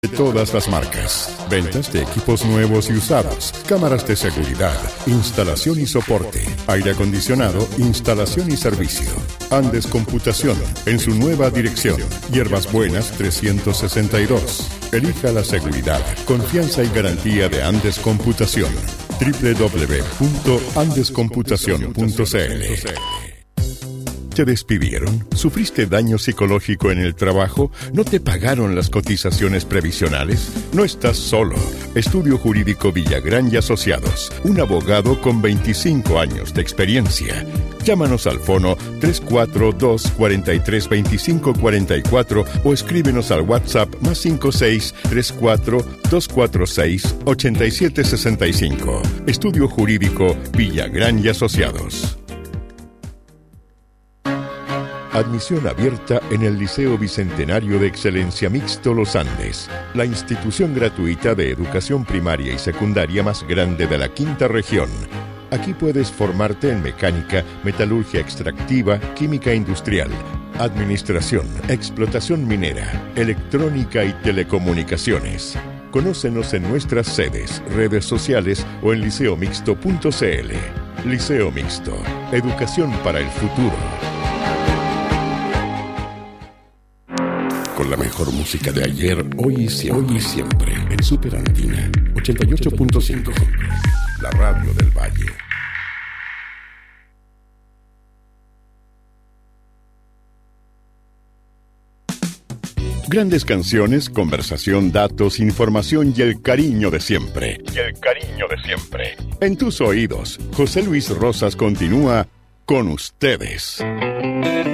De todas las marcas, ventas de equipos nuevos y usados, cámaras de seguridad, instalación y soporte, aire acondicionado, instalación y servicio. Andes Computación, en su nueva dirección, Hierbas Buenas 362. Elija la seguridad, confianza y garantía de Andes Computación. www.andescomputacion.cl. ¿Te despidieron? ¿Sufriste daño psicológico en el trabajo? ¿No te pagaron las cotizaciones previsionales? No estás solo. Estudio Jurídico Villagrán y Asociados. Un abogado con 25 años de experiencia. Llámanos al fono 342-432544 o escríbenos al WhatsApp +56 34 246 8765. Estudio Jurídico Villagrán y Asociados. Admisión abierta en el Liceo Bicentenario de Excelencia Mixto Los Andes, la institución gratuita de educación primaria y secundaria más grande de la quinta región. Aquí puedes formarte en mecánica, metalurgia extractiva, química industrial, administración, explotación minera, electrónica y telecomunicaciones. Conócenos en nuestras sedes, redes sociales o en liceomixto.cl. Liceo Mixto, educación para el futuro. Con la mejor música de ayer, hoy y siempre, en Super Andina 88.5, la radio del Valle. Grandes canciones, conversación, datos, información y el cariño de siempre. En tus oídos, José Luis Rosas continúa con ustedes.